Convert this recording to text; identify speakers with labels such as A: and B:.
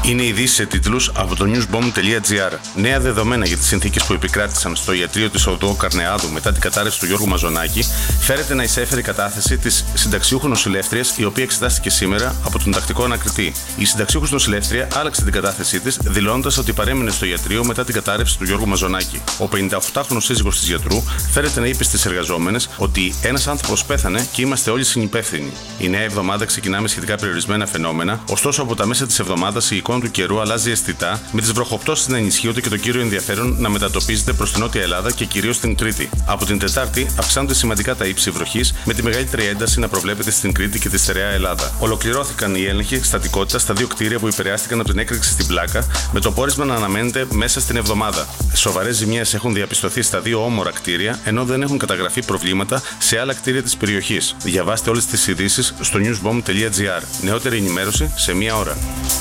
A: Είναι ειδήσεις σε τίτλους από το newsbomb.gr. Νέα δεδομένα για τις συνθήκες που επικράτησαν στο ιατρείο της Οδό Καρνεάδου μετά την κατάρρευση του Γιώργου Μαζονάκη, φέρεται να εισέφερε κατάθεση της συνταξιούχου νοσηλεύτριας, η οποία εξετάστηκε σήμερα από τον τακτικό ανακριτή. Η συνταξιούχος νοσηλεύτρια άλλαξε την κατάθεσή της, δηλώνοντας ότι παρέμεινε στο ιατρείο μετά την κατάρρευση του Γιώργου Μαζονάκη. Ο 58χρονος σύζυγος της γιατρού φέρεται να είπε στις εργαζόμενες ότι ένας άνθρωπος πέθανε και είμαστε όλοι συνυπεύθυνοι. Η νέα εβδομάδα ξεκινά με σχετικά περιορισμένα φαινόμενα, ωστόσο από τα μέσα της εβδομάδας η εικόνα του καιρού αλλάζει αισθητά, με τις βροχοπτώσεις να ενισχύονται και το κύριο ενδιαφέρον να μετατοπίζεται προς την Νότια Ελλάδα και κυρίως την Κρήτη. Από την Τετάρτη αυξάνονται σημαντικά τα ύψη βροχής, με τη μεγαλύτερη ένταση να προβλέπεται στην Κρήτη και τη στερεά Ελλάδα. Ολοκληρώθηκαν οι έλεγχοι στατικότητας στα δύο κτίρια που επηρεάστηκαν από την έκρηξη στην Πλάκα, με το πόρισμα να αναμένεται μέσα στην εβδομάδα. Σοβαρές ζημιές έχουν διαπιστωθεί στα δύο όμορα κτίρια, ενώ δεν έχουν καταγραφεί προβλήματα σε άλλα κτίρια της περιοχής. Διαβάστε όλες τις ειδήσεις στο newsbomb.gr. Νεότερη ενημέρωση σε μία ώρα.